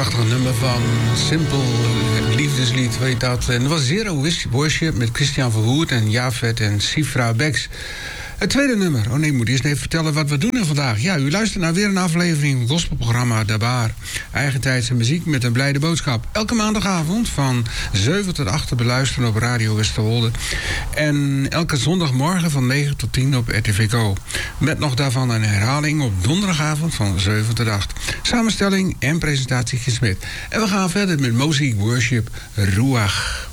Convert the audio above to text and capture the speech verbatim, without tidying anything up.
prachtig nummer van Simpel liefdeslied, weet dat. En dat was Zero Worship met Christian Verhoed en Javed en Sifra Bex. Het tweede nummer. Oh nee, ik moet eerst even vertellen wat we doen vandaag. Ja, u luistert naar weer een aflevering van het gospelprogramma De Baar. Eigentijdse muziek met een blijde boodschap. Elke maandagavond van zeven tot acht te beluisteren op Radio Westerwolde. En elke zondagmorgen van negen tot tien op R T V Go. Met nog daarvan een herhaling op donderdagavond van zeven tot acht. Samenstelling en presentatie Gesmit. En we gaan verder met Mosaic Worship Ruach.